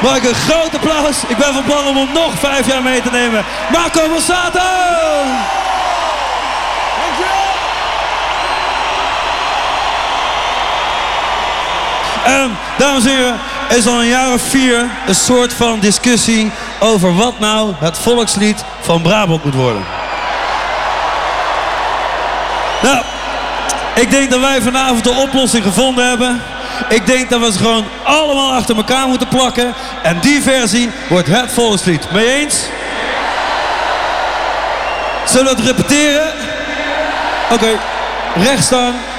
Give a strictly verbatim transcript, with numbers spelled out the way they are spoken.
Mag ik een groot applaus? Ik ben van plan om hem nog vijf jaar mee te nemen. Marco Borsato! En, dames en heren, er is al een jaar of vier een soort van discussie over wat nou het volkslied van Brabant moet worden. Nou, ik denk dat wij vanavond de oplossing gevonden hebben. Ik denk dat we ze gewoon allemaal achter elkaar moeten plakken. En die versie wordt het volkslied. Mee eens? Zullen we het repeteren? Oké, okay. Recht staan.